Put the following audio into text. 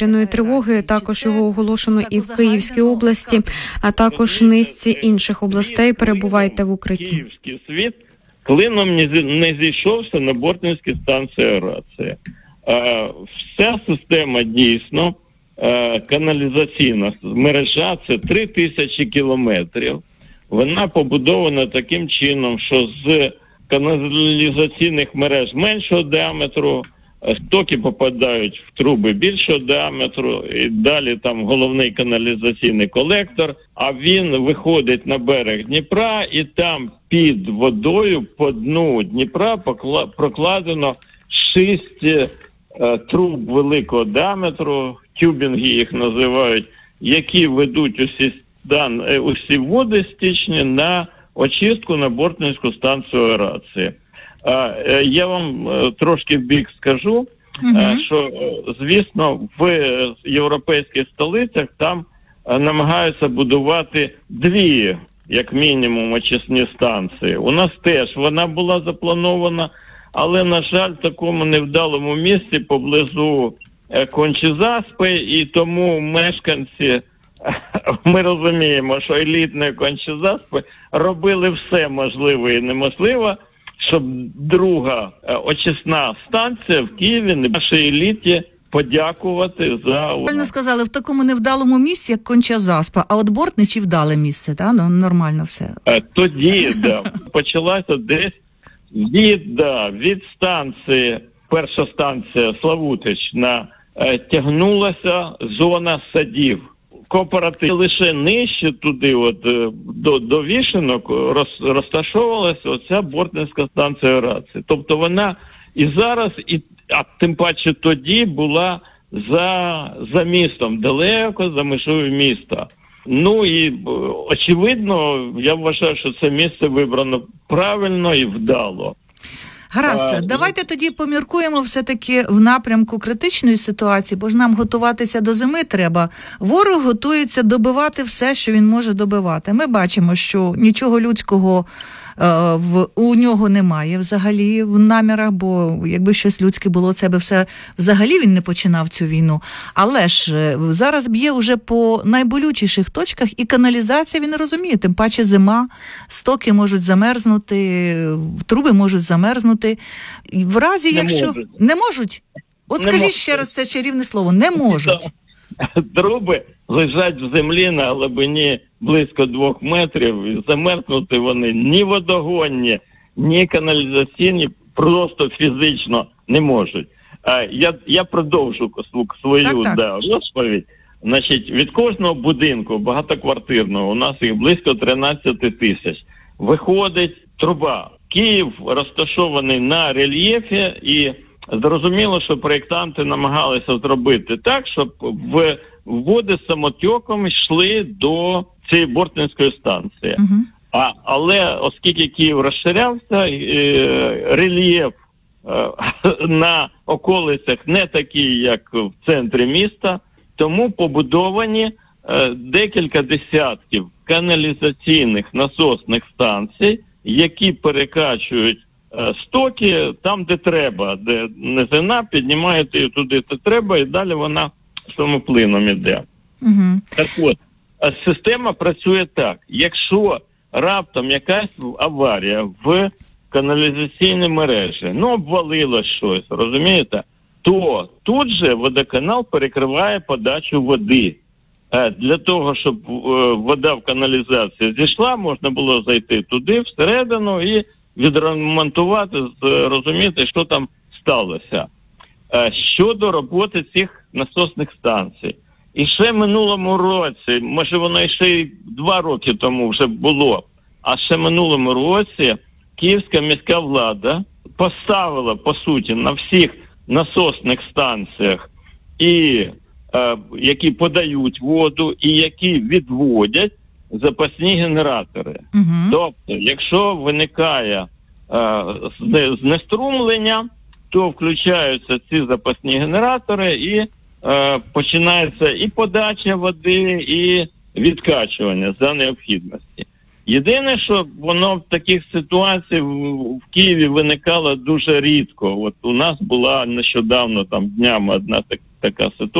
повітряної тривоги. Також його оголошено і в Київській області, а також низці інших областей. Перебувайте в укритті. Київський світ клином не зійшовся на Бортницькій станції аерації. Вся система дійсно, каналізаційна мережа, це 3000 кілометрів. Вона побудована таким чином, що з каналізаційних мереж меншого діаметру стоки попадають в труби більшого діаметру, і далі там головний каналізаційний колектор, а він виходить на берег Дніпра, і там під водою по дну Дніпра прокладено 6 труб великого діаметру, тюбінги їх називають, які ведуть усі води стічні на очистку на Бортницьку станцію аерації. Я вам трошки вбік скажу, що, звісно, в європейських столицях там намагаються будувати 2, як мінімум, очисні станції. У нас теж вона була запланована, але, на жаль, в такому невдалому місці поблизу Кончі-Заспи, і тому мешканці, ми розуміємо, що елітні Кончі-Заспи робили все можливе і неможливе, щоб друга очисна станція в Києві нашій еліті подякувати за... Правильно сказали, в такому невдалому місці, як Конча-Заспа, а от Бортничі вдале місце, так? Ну, нормально все. Тоді, почалася десь від станції, перша станція Славутич, тягнулася зона садів. Кооператив лише нижче туди, до Вішенок, розташовувалася оця Бортницька станція аерації. Тобто вона і зараз, а тим паче тоді була за містом, далеко за межою міста. Ну і, очевидно, я вважаю, що це місце вибрано правильно і вдало. Гаразд, давайте тоді поміркуємо все-таки в напрямку критичної ситуації, бо ж нам готуватися до зими треба. Ворог готується добивати все, що він може добивати. Ми бачимо, що нічого людського у нього немає взагалі в намірах, бо якби щось людське було, це би все взагалі він не починав цю війну. Але ж зараз б'є вже по найболючіших точках, і каналізація, він розуміє, тим паче зима, стоки можуть замерзнути, труби можуть замерзнути. І в разі, якщо... Не можуть? От скажіть ще раз це чарівне слово. Не можуть. Труби лежать в землі на глибині близько 2 метрів, і замерзнути вони ні водогонні, ні каналізаційні просто фізично не можуть. Я продовжу свою розповідь. Значить, від кожного будинку багатоквартирного, у нас їх близько 13 тисяч, виходить труба. Київ розташований на рельєфі, і зрозуміло, що проєктанти намагалися зробити так, щоб води самотеком йшли до цієї Бортницької станції. Але оскільки Київ розширявся, рельєф на околицях не такий, як в центрі міста, тому побудовані декілька десятків каналізаційних насосних станцій, які перекачують стоки там, де треба, де низина, піднімають її туди, де треба, і далі вона самоплином іде. Так от, система працює так. Якщо раптом якась аварія в каналізаційній мережі, обвалилось щось, розумієте, то тут же водоканал перекриває подачу води. Для того, щоб вода в каналізації зійшла, можна було зайти туди, всередину, і відремонтувати, розуміти, що там сталося. Щодо роботи цих насосних станцій. І ще минулому році, може воно ще й 2 роки тому вже було, а ще минулому році Київська міська влада поставила, по суті, на всіх насосних станціях, які подають воду і які відводять, запасні генератори. Тобто, якщо виникає знеструмлення, то включаються ці запасні генератори і починається і подача води, і відкачування за необхідності. Єдине, що воно в таких ситуаціях в Києві виникало дуже рідко. От у нас була нещодавно, днями одна така ситуація.